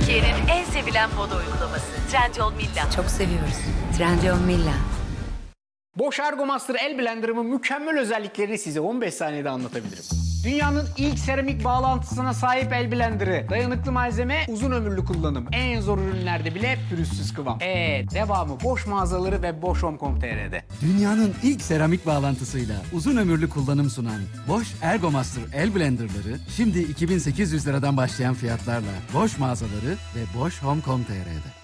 Türkiye'nin en sevilen moda uygulaması Trendyol Milla. Çok seviyoruz. Trendyol Milla. Bosch Ergomaster el blenderımın mükemmel özelliklerini size 15 saniyede anlatabilirim. Dünyanın ilk seramik bağlantısına sahip el blenderı. Dayanıklı malzeme, uzun ömürlü kullanım. En zor ürünlerde bile pürüzsüz kıvam. Devamı Bosch mağazaları ve boschhome.com.tr'de. Dünyanın ilk seramik bağlantısıyla uzun ömürlü kullanım sunan Bosch Ergomaster el blenderları şimdi 2800 liradan başlayan fiyatlarla Bosch mağazaları ve boschhome.com.tr'de.